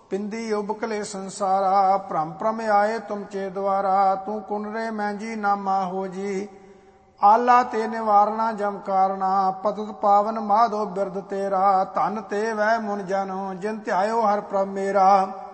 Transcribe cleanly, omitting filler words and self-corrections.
पिंदी उबकले संसारा, भ्रम भ्रम आए तुमचे द्वारा। तू कुनरे मैंजी नामा हो जी, आला ते निवारणा जम कारना। पतत पावन माधो बिरद तेरा, धन ते वह मुन जन जिन ध्यायो हर प्रभ मेरा।